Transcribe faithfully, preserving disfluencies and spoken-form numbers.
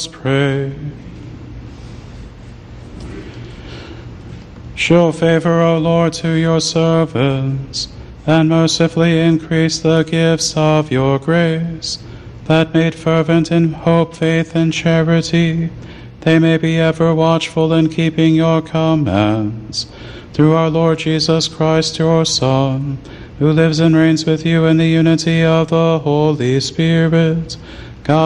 Pray. Show favor, O Lord, to your servants, and mercifully increase the gifts of your grace, that made fervent in hope, faith, and charity, they may be ever watchful in keeping your commands. Through our Lord Jesus Christ, your Son, who lives and reigns with you in the unity of the Holy Spirit,